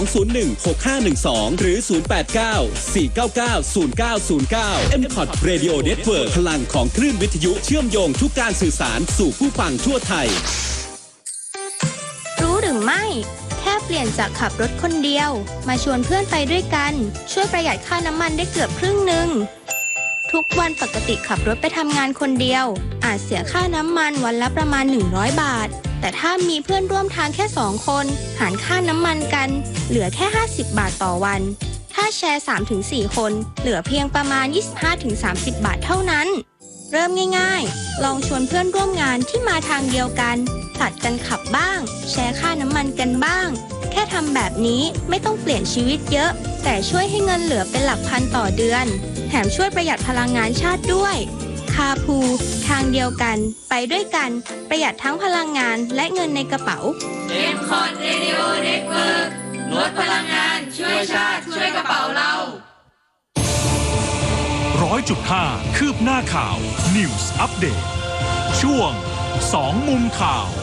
016-512 หรือ 089-499-0909 MCOT Radio Network พลังของคลื่นวิทยุเชื่อมโยงทุกการสื่อสารสู่ผู้ฟังทั่วไทยรู้หรือไม่แค่เปลี่ยนจากขับรถคนเดียวมาชวนเพื่อนไปด้วยกันช่วยประหยัดค่าน้ำมันได้เกือบครึ่งหนึ่งทุกวันปกติขับรถไปทำงานคนเดียวอาจเสียค่าน้ำมันวันละประมาณ100 บาทแต่ถ้ามีเพื่อนร่วมทางแค่2 คนหารค่าน้ำมันกันเหลือแค่50 บาทต่อวันถ้าแชร์ 3-4 คนเหลือเพียงประมาณ 25-30 บาทเท่านั้นเริ่มง่ายๆลองชวนเพื่อนร่วมงานที่มาทางเดียวกันผลัดกันขับบ้างแชร์ค่าน้ำมันกันบ้างแค่ทำแบบนี้ไม่ต้องเปลี่ยนชีวิตเยอะแต่ช่วยให้เงินเหลือเป็นหลักพันต่อเดือนแถมช่วยประหยัดพลังงานชาติด้วยคาพูทางเดียวกันไปด้วยกันประหยัดทั้งพลังงานและเงินในกระเป๋า MCOT Radio Network ลดพลังงานช่วยชาติช่วยกระเป๋าเรา 100.5 คืบหน้าข่าว News Update ช่วง2มุมข่าว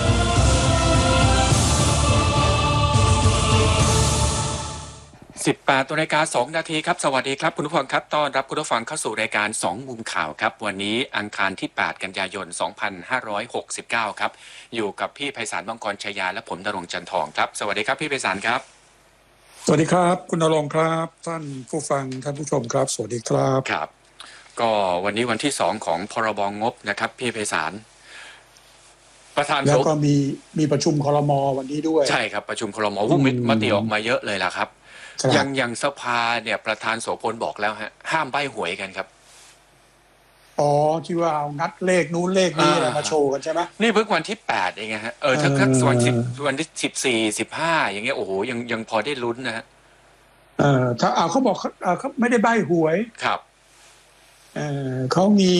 18:02 นาทีครับสวัสดีครับคุณผู้ฟังครับต้อนรับคุณผู้ฟังเข้าสู่รายการ2มุมข่าวครับวันนี้อังคารที่8กันยายน2569ครับอยู่กับพี่ไพศาลมังกรชัยยาและผมณรงค์จันทองครับสวัสดีครับพี่ไพศาลครับสวัสดีครับคุณณรงค์ครับท่านผู้ฟังท่านผู้ชมครับสวัสดีครับครับก็วันนี้วันที่2ของพรบงบนะครับพี่ไพศาลประธานแล้วก็มีประชุมครม.วันนี้ด้วยใช่ครับประชุมครม.มติออกมาเยอะเลยล่ะครับยังสภาเนี่ยประธานโสพลบอกแล้วฮะห้ามใบ้หวยกันครับอ๋อที่ว่าเอางัดเลขนู้นเลขนี้อะไรมาโชว์กันใช่ไหมนี่เพิ่งวันที่8เองฮะถ้าวันที่14 15อย่างเงี้ยโอ้โหยังพอได้ลุ้นนะฮะถ้าเขาบอกเขาไม่ได้ใบ้หวยครับเขามี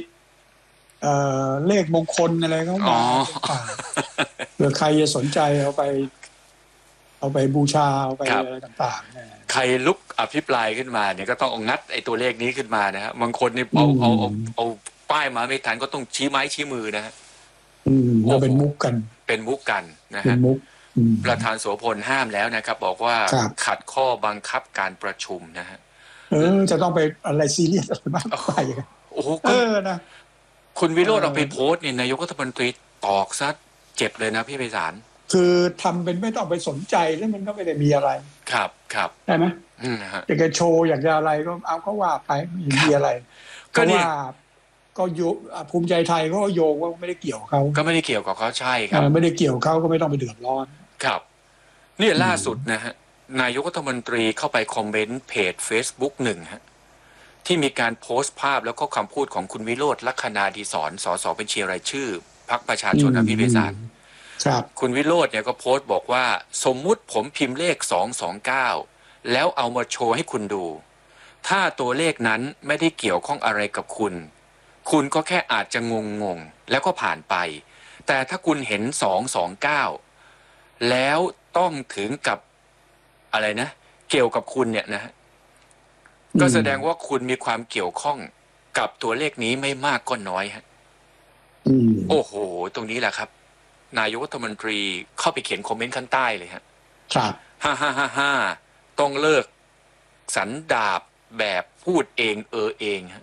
เลขมงคลอะไรเขามาเผื่อใครจะสนใจเอาไปบูชาเอาไปอะไรต่างๆใครลุกอภิปรายขึ้นมาเนี่ยก็ต้องเอางัดไอ้ตัวเลขนี้ขึ้นมานะฮะบางคนนี่เอาป้ายมาไม่ทันก็ต้องชี้ไม้ชี้มือนะฮะเราเป็นมุกกันนะฮะประธานโสพลห้ามแล้วนะครับบอกว่าขัดข้อบังคับการประชุมนะฮะจะต้องไปอะไรซีเรียสอะไรมากไปโอ้โหนะคุณวิโรจน์เอาไปโพสต์นี่นายกรัฐมนตรีตอกซะเจ็บเลยนะพี่ไพศาลคือทำเป็นไม่ต้องไปสนใจแล้วมันก็ไม่ได้มีอะไรครับใช่ไหมอยากจะโชว์อยากจะอะไรก็เอาเขาว่าไปไม่มีอะไรก็ว่าก็โยภูมิใจไทยก็โยงว่าไม่ได้เกี่ยวเขาก็ไม่ได้เกี่ยวกับเขาใช่ครับไม่ได้เกี่ยวเขาก็ไม่ต้องไปเดือดร้อนครับนี่ล่าสุดนะฮะนายกรัฐมนตรีเข้าไปคอมเมนต์เพจ Facebook 1ฮะที่มีการโพสต์ภาพแล้วก็คำพูดของคุณวิโรจน์ลัคนาดิศรสสบัญชีรายชื่อพรรคประชาชนอภิเษกคุณวิโรจน์เนี่ยก็โพสต์บอกว่าสมมุติผมพิมพ์เลข229แล้วเอามาโชว์ให้คุณดูถ้าตัวเลขนั้นไม่ได้เกี่ยวข้องอะไรกับคุณก็แค่อาจจะงงแล้วก็ผ่านไปแต่ถ้าคุณเห็น229แล้วต้องถึงกับอะไรนะเกี่ยวกับคุณเนี่ยนะก็แสดงว่าคุณมีความเกี่ยวข้องกับตัวเลขนี้ไม่มากก็น้อยฮะโอ้โหตรงนี้แหละครับนายกรัฐมนตรีเข้าไปเขียนคอมเมนต์ข้างใต้เลยฮะครับ 5ต้องเลิกสันดาปแบบพูดเองเองฮะ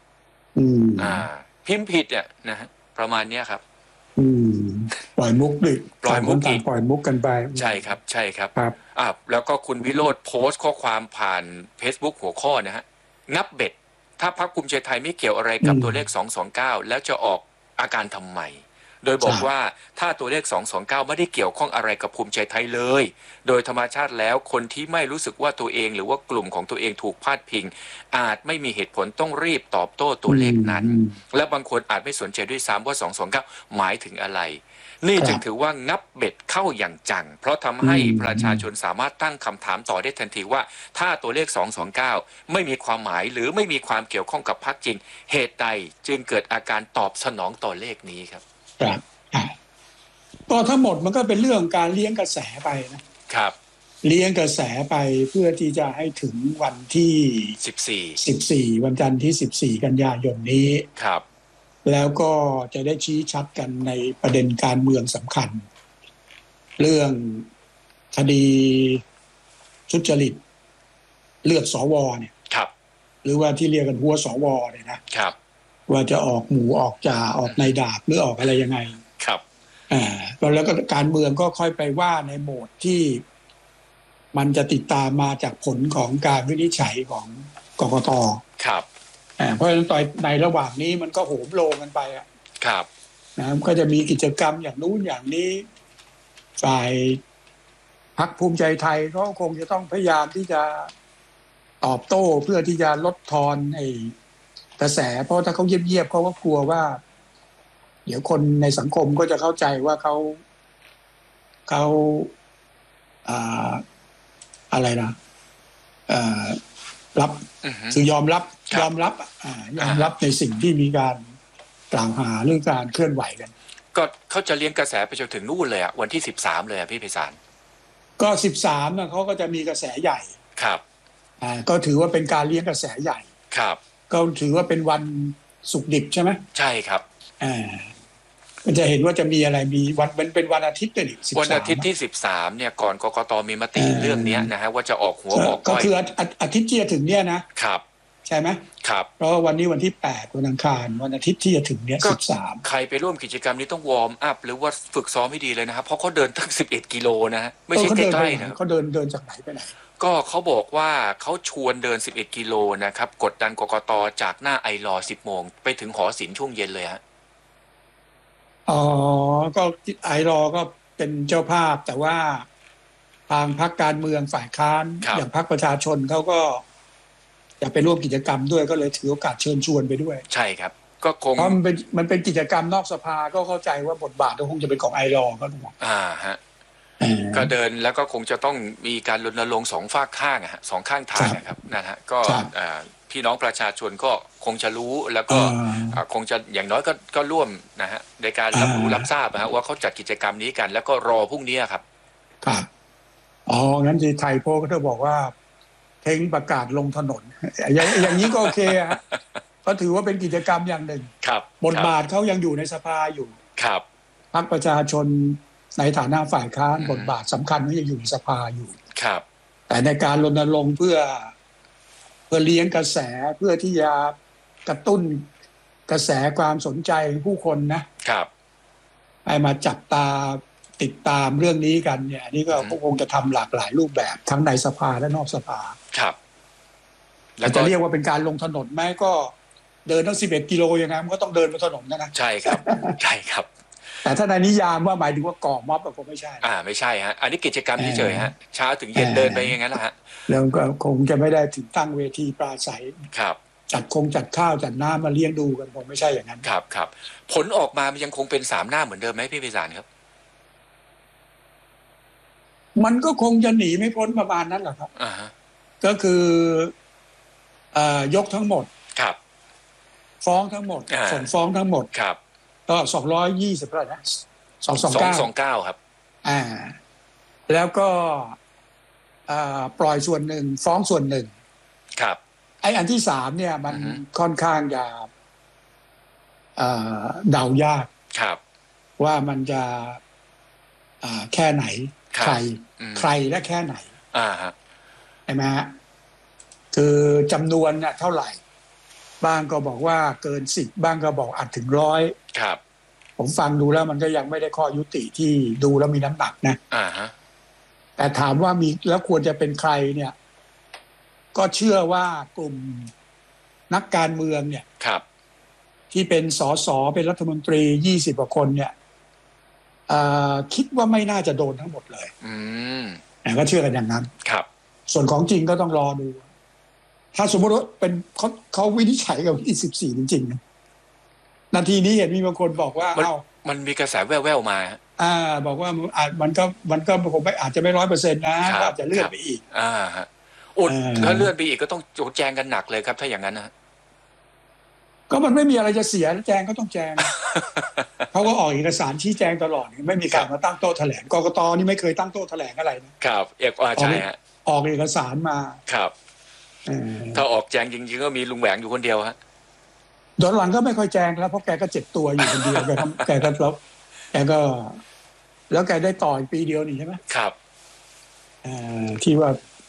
พิมพ์ผิดเนี่ยนะฮะประมาณเนี้ยครับปล่อยมุกดิปล่อยมุกกันไปใช่ครับแล้วก็คุณวิโรจน์โพสต์ข้อความผ่าน Facebook หัวข้อนะฮะงับเบ็ดถ้าพรรคภูมิใจไทยไม่เกี่ยวอะไรกับตัวเลข229แล้วจะออกอาการทำไมโดยบอกว่าถ้าตัวเลข229ไม่ได้เกี่ยวข้องอะไรกับภูมิใจไทยเลยโดยธรรมชาติแล้วคนที่ไม่รู้สึกว่าตัวเองหรือว่ากลุ่มของตัวเองถูกพาดพิงอาจไม่มีเหตุผลต้องรีบตอบโต้ตัวเลขนั้นและบางคนอาจไม่สนใจด้วยซ้ำว่า229หมายถึงอะไรนี่จึงถือว่างับเบ็ดเข้าอย่างจังเพราะทำให้ประชาชนสามารถตั้งคำถามต่อได้ทันทีว่าถ้าตัวเลข229ไม่มีความหมายหรือไม่มีความเกี่ยวข้องกับพรรคจริงเหตุใดจึงเกิดอาการตอบสนองต่อเลขนี้ครับก็ทั้งหมดมันก็เป็นเรื่องการเลี้ยงกระแสไปนะครับเลี้ยงกระแสไปเพื่อที่จะให้ถึงวันที่14วันจันทร์ที่14กันยายนนี้ครับแล้วก็จะได้ชี้ชัดกันในประเด็นการเมืองสำคัญเรื่องคดีทุจริตเลือกสวเนี่ยครับหรือว่าที่เรียกกันหัวสวเนี่ยนะครับว่าจะออกหมูออกจ่าออกนายดาบหรือออกอะไรยังไงครับแล้วก็การเมืองก็ค่อยไปว่าในโหมดที่มันจะติดตามมาจากผลของการวินิจฉัยของกกต. ครับเพราะฉะนั้นในระหว่างนี้มันก็โหมโรงกันไปอ่ะครับนะก็จะมีกิจกรรมอย่างนู้นอย่างนี้ฝ่ายพรรคภูมิใจไทยก็คงจะต้องพยายามที่จะตอบโต้เพื่อที่จะลดทอนไอ้กระแสเพราะถ้าเขาเยียบๆเขาก็กลัวว่าเดี๋ยวคนในสังคมก็จะเข้าใจว่าเขาอะไรนะรับคือยอมรับในสิ่งที่มีการกล่าวหาเรื่องการเคลื่อนไหวกันก็เขาจะเลี้ยงกระแสไปจนถึงนู่นเลยอ่ะวันที่13เลยอ่ะพี่ไพศาลก็13นะเขาก็จะมีกระแสใหญ่ครับก็ถือว่าเป็นการเลี้ยงกระแสใหญ่ครับก็ถือว่าเป็นวันศุกร์ดิบใช่ไหมใช่ครับมันจะเห็นว่าจะมีอะไรมีวันเป็นวันอาทิตย์ด้วยวันอาทิตย์ที่13เนี่ยก่อนกกต.มีมติเรื่องนี้นะฮะว่าจะออกหัวออกก้อยก็คืออาทิตย์ที่จะถึงเนี่ยนะครับใช่ไหมครับเพราะวันนี้วันที่8วันอังคารวันอาทิตย์ที่จะถึงเนี่ย13 ใครไปร่วมกิจกรรมนี้ต้องวอร์มอัพหรือว่าฝึกซ้อมให้ดีเลยนะครับเพราะเขาเดินตั้ง11กิโลนะฮะไม่ใช่ใกล้ๆนะเขาเดินจากไหนไปไหนก็เขาบอกว่าเขาชวนเดิน11กิโลนะครับกดดันกกต.จากหน้าไอลอ 10 โมงไปถึงหอศิลป์ช่วงเย็นเลยฮะก็ไอรอก็เป็นเจ้าภาพแต่ว่าทางพรรคการเมืองฝ่ายค้านอย่างพรรคประชาชนเขาก็อยากไปร่วมกิจกรรมด้วยก็เลยถือโอกาสเชิญชวนไปด้วยใช่ครับก็คงเพราะมันเป็นกิจกรรมนอกสภาก็เข้าใจว่าบทบาทก็คงจะเป็นของไอรอก็ถูกฮะก็เดินแล้วก็คงจะต้องมีการรณรงค์2 ฝากข้างฮะ2 ข้างทางนะครับนั่นฮะก็พี่น้องประชาชนก็คงจะรู้แล้วก็คงจะอย่างน้อยก็ร่วมนะฮะในการรับรู้รับทราบนะฮะว่าเขาจัดกิจกรรมนี้กันแล้วก็รอพรุ่งนี้ครับครับงั้นที่ไทยโพก็จะบอกว่าเทงประกาศลงถนนอย่างนี้ก็โอเคฮะก็ถือว่าเป็นกิจกรรมอย่างหนึ่งบทบาทเขายังอยู่ในสภาอยู่ครับพรรคประชาชนในฐานะฝ่ายค้านบทบาทสำคัญก็ยังอยู่ในสภาอยู่ครับแต่ในการรณรงค์เพื่อเลี้ยงกระแสเพื่อที่จะกระตุ้นกระแสความสนใจผู้คนนะครับให้มาจับตาติดตามเรื่องนี้กันเนี่ยนี่ก็คงจะทำหลากหลายรูปแบบทั้งในสภาและนอกสภาครับแล้วจะเรียกว่าเป็นการลงถนนไหมก็เดินตั้ง11กิโลยังไงมันก็ต้องเดินบนถนนนะใช่ครับใช่ครับแต่ถ้าในนิยามว่าหมายถึงว่าก่อม็อบก็ไม่ใช่ไม่ใช่ฮะอันนี้กิจกรรมเฉยๆฮะเช้าถึงเย็นเดินไปอย่างนั้นแหละฮะแล้วก็คงจะไม่ได้ถึงตั้งเวทีปราศัยครับจัดข้าวจัดน้ำมาเลี้ยงดูกันคงไม่ใช่อย่างนั้นครับผลออกมามันยังคงเป็น3 หน้าเหมือนเดิมไหมพี่ไพศาลครับมันก็คงจะหนีไม่พ้นประมาณนั้นแหละครับก็คือยกทั้งหมดครับฟ้องทั้งหมดส่งฟ้องทั้งหมดครับก็220เท่าไหร่นะ 229ครับแล้วก็ปล่อยส่วนหนึ่งฟ้องส่วนหนึ่งครับไอ้อันที่3เนี่ยมันค่อนข้างจะเดายากครับว่ามันจะแค่ไหนใครและแค่ไหนใช่ไหมฮะคือจำนวนเท่าไหร่บ้างก็บอกว่าเกิน10บ้างก็บอกอาจถึง100 ครับผมฟังดูแล้วมันก็ยังไม่ได้ข้อยุติที่ดูแล้วมีน้ำหนักนะแต่ถามว่ามีแล้วควรจะเป็นใครเนี่ยก็เชื่อว่ากลุ่มนักการเมืองเนี่ยที่เป็นสสเป็นรัฐมนตรี20 กว่าคนเนี่ยคิดว่าไม่น่าจะโดนทั้งหมดเลยก็เชื่อกันอย่างนั้นส่วนของจริงก็ต้องรอดูถ้าสมมติว่าเป็นเขาวินิจฉัยกับที่14จริงๆนาทีนี้เห็นมีบางคนบอกว่ามันมีกระแสแว่วๆมาบอกว่ามันก็คงไม่อาจจะไม่100%นะอาจจะเลื่อนไปอีกถ้าเลื่อนไปอีกก็ต้องแจงกันหนักเลยครับถ้าอย่างนั้นนะก็มันไม่มีอะไรจะเสียแจงก็ต้องแจงเขาก็ออกเอกสารชี้แจงตลอดไม่มีการมาตั้งโต๊ะแถลงกกต.นี่ไม่เคยตั้งโต๊ะแถลงอะไรนะครับใช่ฮะออกเอกสารมาครับถ้าออกแจงจริงๆก็มีลุงแหวงอยู่คนเดียวฮะตอนหลังก็ไม่ค่อยแจงแล้วเพราะแกก็เจ็บตัวอยู่คนเดียวแกก็แล้วแกได้ต่ออีกปีเดียวนี่ใช่ไหมครับที่ว่า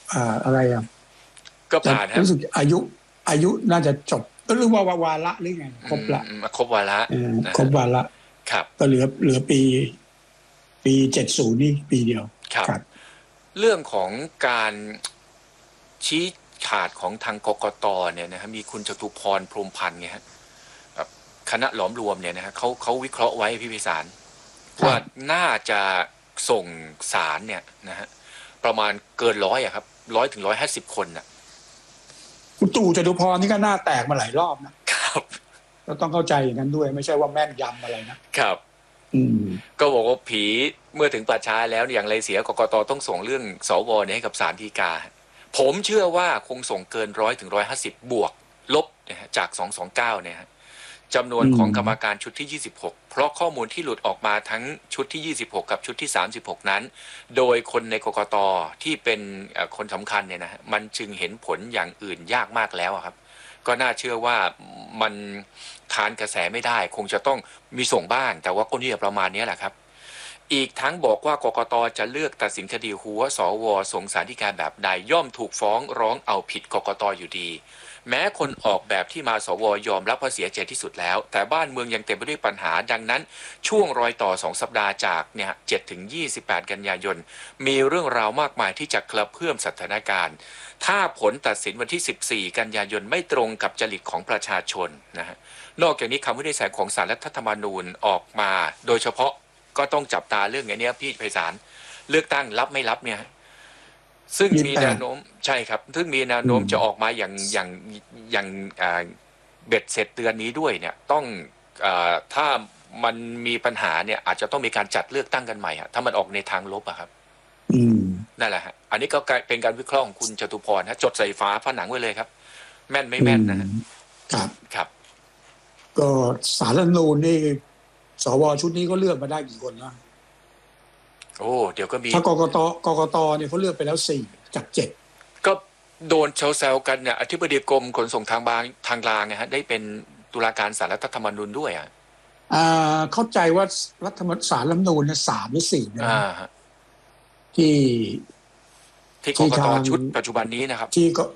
อะไรอ่ะก็ผ่านครับรู้สึกอายุน่าจะจบหรือว่าวาระหรือไงครบละครบวาระครบวาระครับก็เหลือปี70นี่ปีเดียวครับเรื่องของการชี้ขาดของทางกกตเนี่ยนะครับมีคุณจตุพรพรหมพันธ์ไงฮะคณะหลอมรวมเนี่ยนะฮะเขาวิเคราะห์ไว้พี่พิสารว่าน่าจะส่งสารเนี่ยนะฮะประมาณเกิน100อะครับ100 ถึง 150 คนน่ะคุณตู่จตุพรนี่ก็หน้าแตกมาหลายรอบนะครับเราต้องเข้าใจอย่างนั้นด้วยไม่ใช่ว่าแม่นยำอะไรนะครับก็บอกว่าผีเมื่อถึงป่าช้าแล้วอย่างไรเสียกกตต้องส่งเรื่องสวเนี่ยให้กับศาลฎีกาผมเชื่อว่าคงส่งเกิน100 ถึง 150บวกลบจาก229เนี่ยจำนวนของกรรมการชุดที่26เพราะข้อมูลที่หลุดออกมาทั้งชุดที่26กับชุดที่36นั้นโดยคนในกกตที่เป็นคนสำคัญเนี่ยนะมันจึงเห็นผลอย่างอื่นยากมากแล้วครับก็น่าเชื่อว่ามันทานกระแสไม่ได้คงจะต้องมีส่งบ้างแต่ว่าก็เนี่ยประมาณนี้แหละครับอีกทั้งบอกว่ากกตจะเลือกตัดสินคดีหัวสวส่งศาลฎีกาแบบใดย่อมถูกฟ้องร้องเอาผิดกกตอยู่ดีแม้คนออกแบบที่มาสวยอมรับว่าเสียใจที่สุดแล้วแต่บ้านเมืองยังเต็มไปด้วยปัญหาดังนั้นช่วงรอยต่อ2 สัปดาห์จากเนี่ย7 ถึง 28 กันยายนมีเรื่องราวมากมายที่จะกระเพื่อมสถานการณ์ถ้าผลตัดสินวันที่14 กันยายนไม่ตรงกับจริตของประชาชนนะฮะนอกจากนี้คำวินิจฉัยของศาลรัฐธรรมนูญออกมาโดยเฉพาะก็ต้องจับตาเรื่องไงเนี่ยพี่ไพศาลเลือกตั้งรับไม่รับเนี่ยซึ่งมีแนวโน้มใช่ครับซึ่งมีแนวโน้มจะออกมาอย่างเบ็ดเสร็จเดือนนี้ด้วยเนี่ยต้องถ้ามันมีปัญหาเนี่ยอาจจะต้องมีการจัดเลือกตั้งกันใหม่ถ้ามันออกในทางลบอะครับนั่นแหละฮะอันนี้ก็เป็นการวิเคราะห์ของคุณจตุพรจดใส่ฝาผนังไว้เลยครับแม่นไม่แม่นนะครับครับก็ศาลรัฐธรรมนูญนี่สวชุดนี้ก็เลือกมาได้กี่คนนะโอ้เดี๋ยวก็มีถ้ากกตเนี่ยเขาเลือกไปแล้ว4 จาก 7 ก็โดนแซวกันเนี่ยอธิบดีกรมขนส่งทางรางนะฮะได้เป็นตุลาการศาลรัฐธรรมนูญด้วยเข้าใจว่าศาลรัฐธรรมนูญเนี่ย3 หรือ 4นะที่กกตชุดปัจจุบันนี้นะครับ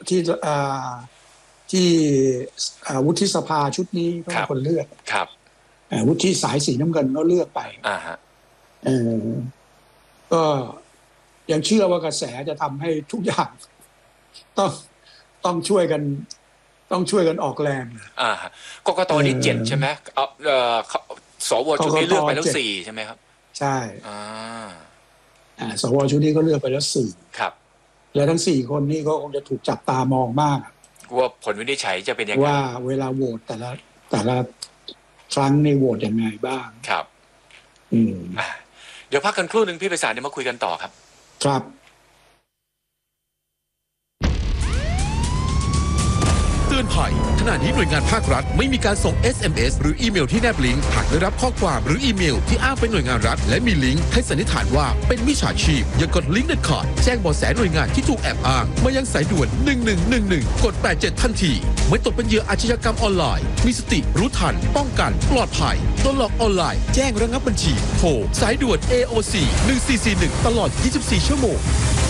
ที่วุฒิสภาชุดนี้เป็นคนเลือกครับวุฒิสายสีน้ำเงินก็เลือกไปก็ยังเชื่อว่ากระแสจะทำให้ทุกอย่างต้องช่วยกันออกแรงกกตนี่7ใช่ไหมสวชุดนี้เลือกไปแล้ว4ใช่ไหมครับใช่สวชุดนี้ก็เลือกไปแล้ว4 ครับและทั้ง4คนนี้ก็คงจะถูกจับตามองมากว่าผลวินิจฉัยจะเป็นยังไงว่าเวลาโหวตแต่ละครั้งในโหวตยังไงบ้างครับเดี๋ยวพักกันครู่หนึ่งพี่ไพศาลเดี๋ยวมาคุยกันต่อครับครับเตือนภัยขณะนี้หน่วยงานภาครัฐไม่มีการส่ง SMS หรืออีเมลที่แนบลิงก์หากได้รับข้อความหรืออีเมลที่อ้างเป็นหน่วยงานรัฐและมีลิงก์ให้สันนิษฐานว่าเป็นมิจฉาชีพอย่ากดลิงก์เด็ดขาดแจ้งเบาะแสหน่วยงานที่ถูกแอบอ้างมายังสายด่วน1111กด87ทันทีไม่ตกเป็นเหยื่ออาชญากรรมออนไลน์มีสติรู้ทันป้องกันปลอดภัยโดนหลอกออนไลน์แจ้งระงับบัญชีโทรสายด่วน AOC 1441ตลอด24 ชั่วโมง